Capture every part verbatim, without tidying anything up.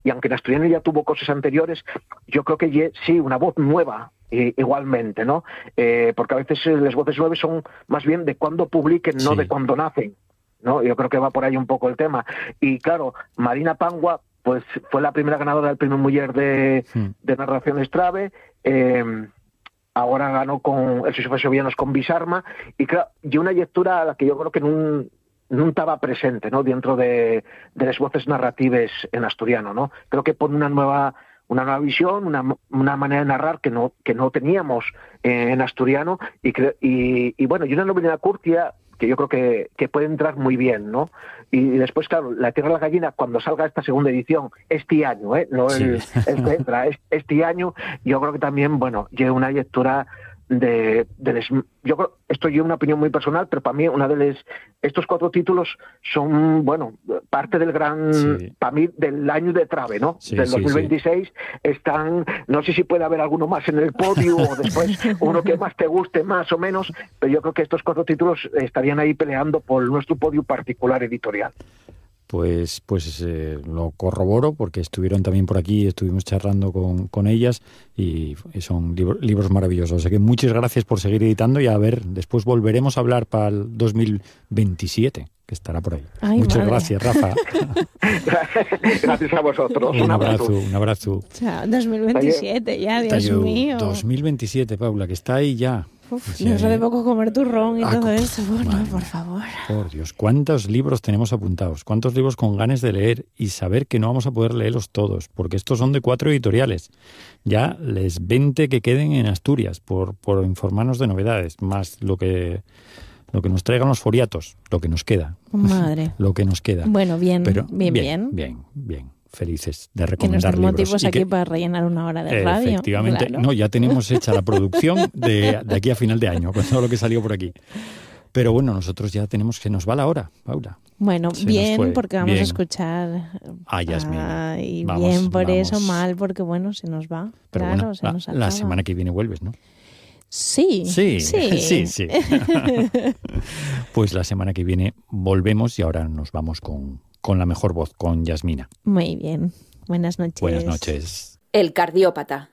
y aunque en asturiano ya tuvo cosas anteriores, yo creo que ye, sí, una voz nueva, eh, igualmente, ¿no? Eh, porque a veces eh, las voces nuevas son más bien de cuando publiquen, no Sí. de cuando nacen, ¿no? Yo creo que va por ahí un poco el tema. Y claro, Marina Pangua, pues fue la primera ganadora del Premio Mujer de, Hmm. de narración Estrave, eh, ahora ganó con el Xosé Xovianos con Bisarma, y claro, y una lectura a la que yo creo que no no estaba presente, ¿no? Dentro de, de las voces narrativas en asturiano, ¿no? Creo que pone una nueva una nueva visión, una, una manera de narrar que no que no teníamos eh, en asturiano, y, cre, y, y bueno, y una novela curtia que yo creo que, que puede entrar muy bien, ¿no? Y después, claro, La Tierra de la Gallina, cuando salga esta segunda edición, este año, ¿eh? No Sí. el, el que entra, este año, yo creo que también, bueno, lleva una lectura de, de les, yo creo, esto es una opinión muy personal, pero para mí una de les, estos cuatro títulos son, bueno, parte del gran, Sí. para mí, del año de Trave, ¿no? Sí, del sí, dos mil veintiséis, sí. Están, no sé si puede haber alguno más en el podio o después uno que más te guste, más o menos, pero yo creo que estos cuatro títulos estarían ahí peleando por nuestro podio particular editorial. Pues, pues eh, lo corroboro porque estuvieron también por aquí, estuvimos charlando con, con ellas y, y son libro, libros maravillosos. Así que muchas gracias por seguir editando y a ver, después volveremos a hablar para el dos mil veintisiete, que estará por ahí. Ay, muchas madre. gracias, Rafa. Gracias a vosotros. Un, un abrazo, abrazo, un abrazo. O sea, dos mil veintisiete ya, Dios Tallo, mío. dos mil veintisiete, Paula, que está ahí ya. Uf, o sea, dentro de poco comer turrón y ah, todo co- eso. Bueno, madre por mía. favor. Por Dios, ¿cuántos libros tenemos apuntados? ¿Cuántos libros con ganas de leer y saber que no vamos a poder leerlos todos? Porque estos son de cuatro editoriales. Ya les veinte que queden en Asturias por, por informarnos de novedades, más lo que lo que nos traigan los foriatos, lo que nos queda. Madre. Lo que nos queda. Bueno, bien, Pero bien, bien, bien. bien, bien. Felices de Que nos recomendar den libros. motivos Y aquí que- para rellenar una hora de Eh, radio. Efectivamente. Claro. No, ya tenemos hecha la producción de, de aquí a final de año, con todo lo que salió por aquí. Pero bueno, nosotros ya tenemos que nos va la hora, Paula. Bueno, Se nos bien, fue. porque vamos Bien. a escuchar. A Yasmín. Ah, y Vamos, bien por vamos. eso, mal porque bueno, se nos va. Pero claro, bueno, se la, nos la acaba. semana que viene vuelves, ¿no? Sí, Sí, sí, sí, sí. Pues la semana que viene volvemos y ahora nos vamos con, con la mejor voz, con Yasmina. Muy bien. Buenas noches. Buenas noches. El cardiópata.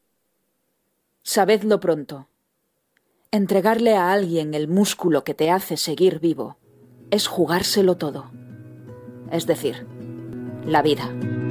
Sabedlo pronto. Entregarle a alguien el músculo que te hace seguir vivo es jugárselo todo. Es decir, la vida.